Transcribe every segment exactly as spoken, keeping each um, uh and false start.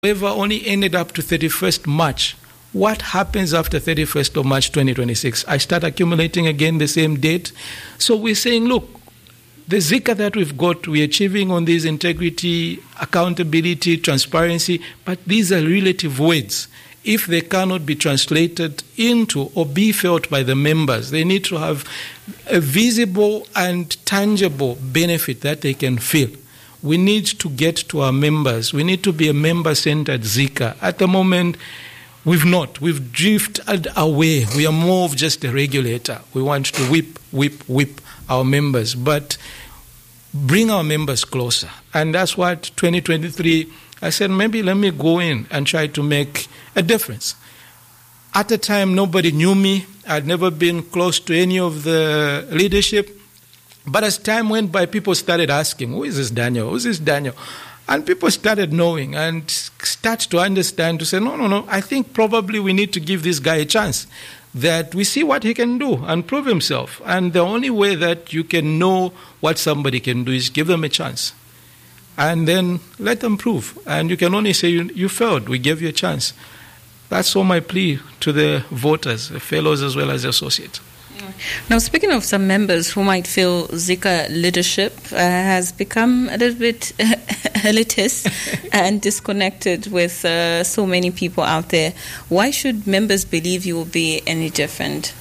waiver only ended up to thirty-first of March. What happens after thirty-first of March twenty twenty-six? I start accumulating again the same date. So we're saying, look, the Zika that we've got, we're achieving on this integrity, accountability, transparency, but these are relative words. If they cannot be translated into or be felt by the members, they need to have a visible and tangible benefit that they can feel. We need to get to our members. We need to be a member-centered Zika. At the moment, we've not. We've drifted away. We are more of just a regulator. We want to whip, whip, whip our members, but bring our members closer. And that's what twenty twenty-three, I said, maybe let me go in and try to make a difference. At the time, nobody knew me. I'd never been close to any of the leadership. But as time went by, people started asking, who is this Daniel? Who is this Daniel? And people started knowing and start to understand, to say, no, no, no, I think probably we need to give this guy a chance, that we see what he can do and prove himself. And the only way that you can know what somebody can do is give them a chance. And then let them prove. And you can only say, you, you failed, we gave you a chance. That's all my plea to the voters, the fellows as well as the associates. Now, speaking of some members who might feel Zika leadership uh, has become a little bit elitist and disconnected with uh, so many people out there, why should members believe you will be any different?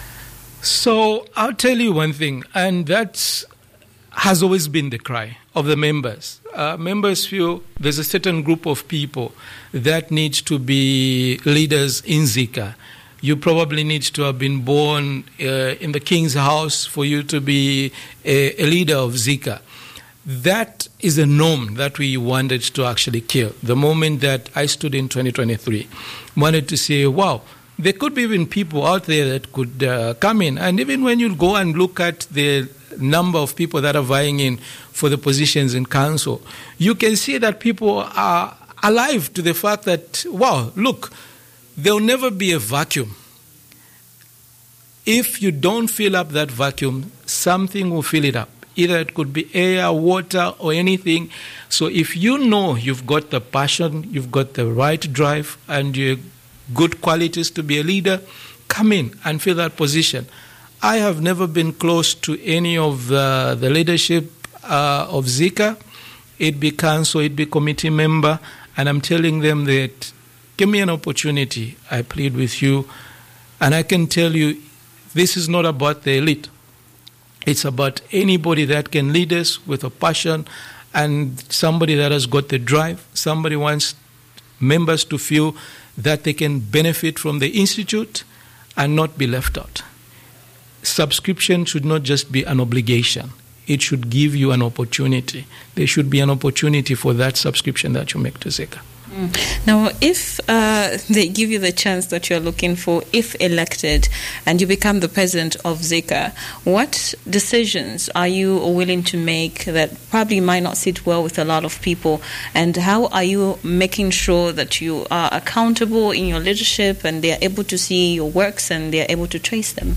So I'll tell you one thing, and that has always been the cry of the members. Uh, members feel there's a certain group of people that need to be leaders in Zika. You probably need to have been born uh, in the king's house for you to be a, a leader of Zika. That is a norm that we wanted to actually kill. The moment that I stood in twenty twenty-three, wanted to say, wow, there could be even people out there that could uh, come in. And even when you go and look at the number of people that are vying in for the positions in council, you can see that people are alive to the fact that, wow, look, there will never be a vacuum. If you don't fill up that vacuum, something will fill it up. Either it could be air, water, or anything. So if you know you've got the passion, you've got the right drive, and you're good qualities to be a leader, come in and fill that position. I have never been close to any of the, the leadership uh, of Zika. It be council, it be committee member, and I'm telling them that give me an opportunity, I plead with you. And I can tell you, this is not about the elite. It's about anybody that can lead us with a passion and somebody that has got the drive. Somebody wants members to feel that they can benefit from the institute and not be left out. Subscription should not just be an obligation. It should give you an opportunity. There should be an opportunity for that subscription that you make to Zika. Now, if uh, they give you the chance that you're looking for, if elected, and you become the president of Zika, what decisions are you willing to make that probably might not sit well with a lot of people? And how are you making sure that you are accountable in your leadership and they are able to see your works and they are able to trace them?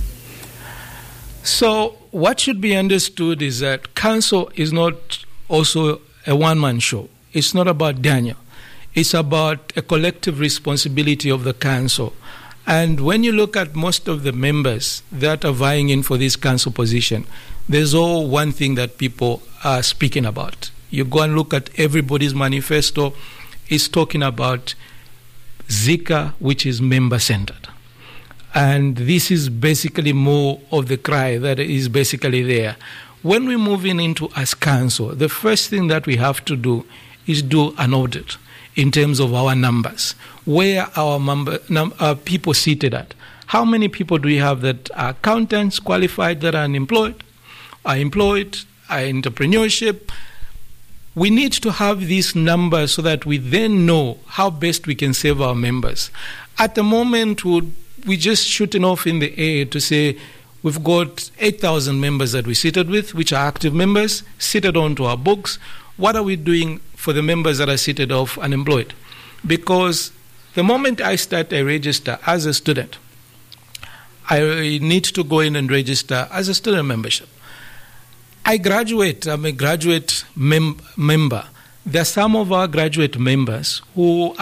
So what should be understood is that council is not also a one-man show. It's not about Daniel. It's about a collective responsibility of the council. And when you look at most of the members that are vying in for this council position, there's all one thing that people are speaking about. You go and look at everybody's manifesto, it's talking about Zika, which is member-centered. And this is basically more of the cry that is basically there. When we move in into as council, the first thing that we have to do is do an audit in terms of our numbers. Where our member, num, uh, people seated at? How many people do we have that are accountants, qualified, that are unemployed, are employed, are entrepreneurship? We need to have these numbers so that we then know how best we can serve our members. At the moment, we're just shooting off in the air to say we've got eight thousand members that we seated with, which are active members, seated onto our books. What are we doing for the members that are seated off unemployed? Because the moment I start a register as a student, I need to go in and register as a student membership. I graduate, I'm a graduate mem- member. there are some of our graduate members who